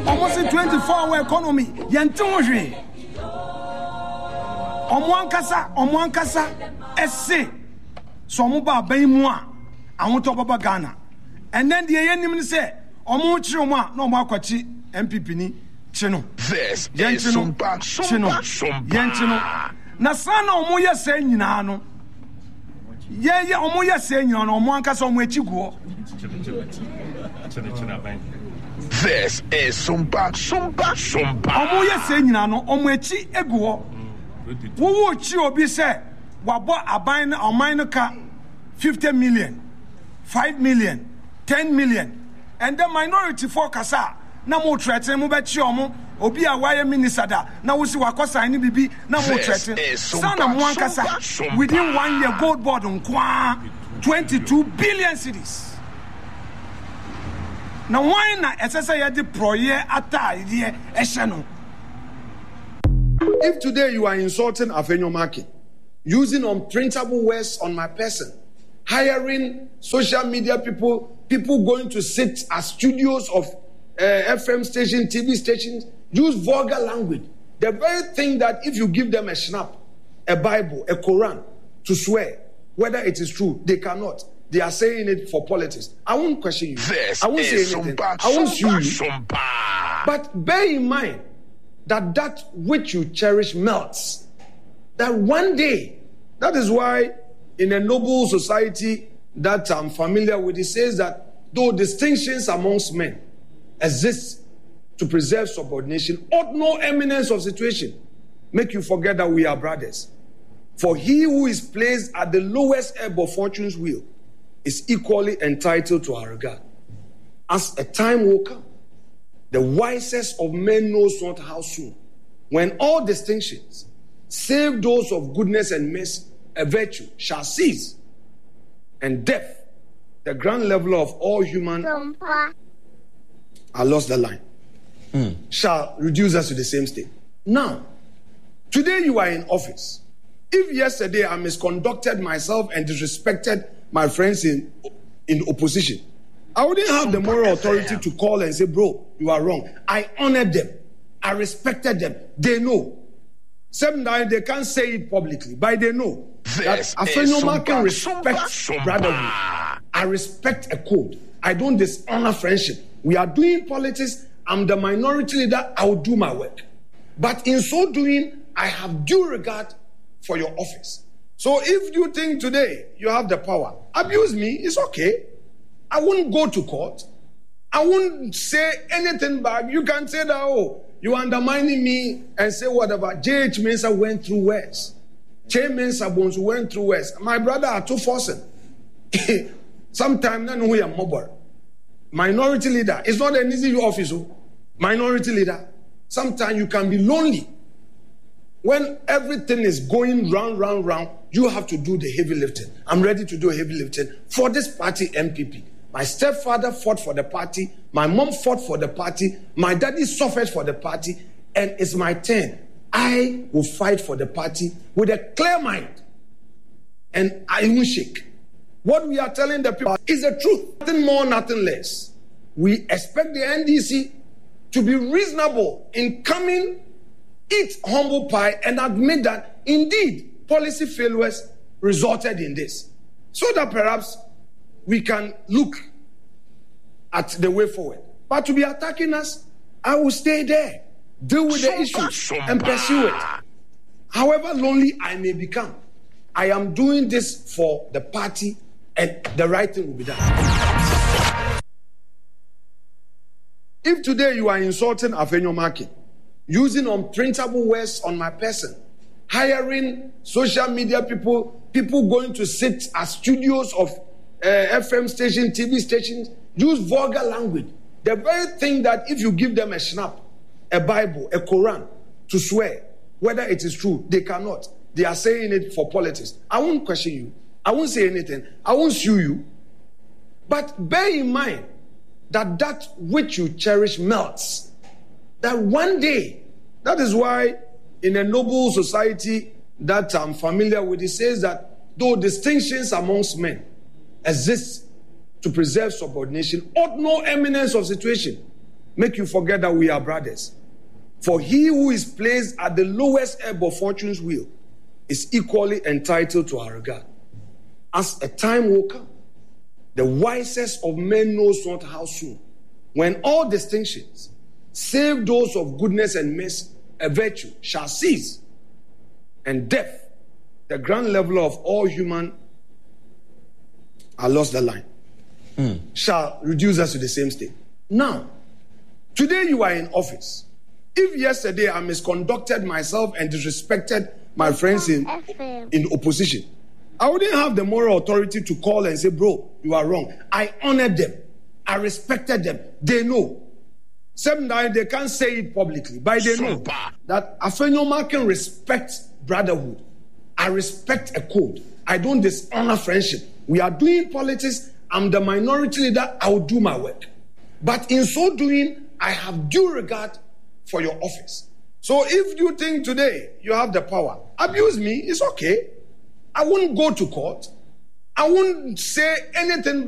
almost a 24-hour economy. Yentonje. Omwankasa, esse. So muba baimwa. I want to Baba Ghana. And then the enemy say, Omo Chiroma, no more kwachi, MPP ni, Chino. This is Sumpa. Yenchino. Nasana Omoya saying, Nano. Yeah, Omoya saying, Omwankasa, Omwechiguo. This is Sumpa. Omoya saying, Nano, Omwechi Eguo. Who would you be say, Wabo Abine or Minor 50 million, 5 million, 10 million, and the minority for Kasa. Na mo threaten mo be chiomo obi a wire minister da na wo si wakosa ni bibi na mo threaten sana mo ankasa within 1 year gold board nkwa 22 billion cedis. Now why na esesa ye de proye ata ide ehye no. If today you are insulting Afenyo Market, using unprintable words on my person, hiring social media people going to sit as studios of FM stations, TV stations, use vulgar language, the very thing that if you give them a snap, a Bible, a Quran to swear, whether it is true, they cannot. They are saying it for politics. I won't question you. I won't say anything. I won't sue you. But bear in mind that which you cherish melts. That one day, that is why in a noble society that I'm familiar with, it says that though distinctions amongst men exist to preserve subordination, ought no eminence of situation make you forget that we are brothers. For he who is placed at the lowest ebb of fortune's wheel is equally entitled to our regard. As a time will come, the wisest of men knows not how soon, when all distinctions, save those of goodness and mercy, a virtue, shall cease, and death, the grand level of all human, I lost the line, shall reduce us to the same state. Now, today you are in office. If yesterday I misconducted myself and disrespected my friends in opposition, I wouldn't have the moral authority to call and say, bro, you are wrong. I honored them. I respected them. They know. Sometimes they can't say it publicly, but they know that Afenyo Market respects brotherhood. I respect a code. I don't dishonor friendship. We are doing politics. I'm the minority leader. I will do my work. But in so doing, I have due regard for your office. So if you think today you have the power, abuse me, it's okay. I won't go to court. I won't say anything bad. You can say that, oh, you undermining me and say whatever. J.H. Mensah went through worse. Che Mensah Bones went through worse. My brother are too forcing. Sometimes I know we are mobile. Minority leader. It's not an easy office. Minority leader. Sometimes you can be lonely. When everything is going round, you have to do the heavy lifting. I'm ready to do heavy lifting for this party, MPP. My stepfather fought for the party. My mom fought for the party. My daddy suffered for the party. And it's my turn. I will fight for the party with a clear mind. And I won't shake. What we are telling the people is the truth. Nothing more, nothing less. We expect the NDC to be reasonable in coming, eat humble pie, and admit that indeed policy failures resulted in this. So that perhaps we can look at the way forward. But to be attacking us, I will stay there, deal with the issue, and pursue it. However lonely I may become, I am doing this for the party, and the right thing will be done. If today you are insulting Afenyo Market, using unprintable words on my person, hiring social media people going to sit as studios of FM stations, TV stations, use vulgar language, the very thing that if you give them a snap, a Bible, a Quran to swear, whether it is true, they cannot. They are saying it for politics. I won't question you. I won't say anything. I won't sue you. But bear in mind that which you cherish melts. That one day, that is why in a noble society that I'm familiar with, it says that though distinctions amongst men exist to preserve subordination, ought no eminence of situation make you forget that we are brothers. For he who is placed at the lowest ebb of fortune's wheel is equally entitled to our regard. As a time will come, the wisest of men knows not how soon, when all distinctions, save those of goodness and mercy, a virtue, shall cease, and death, the grand leveler of all human, I lost the line, shall reduce us to the same state. Now, today you are in office. If yesterday I misconducted myself and disrespected my friends in opposition, I wouldn't have the moral authority to call and say, bro, you are wrong. I honored them. I respected them. They know. Sometimes they can't say it publicly, but they know that Afenyoman can respect brotherhood. I respect a code. I don't dishonor friendship. We are doing politics. I'm the minority leader. I will do my work. But in so doing, I have due regard for your office. So if you think today you have the power, abuse me, it's okay. I won't go to court. I won't say anything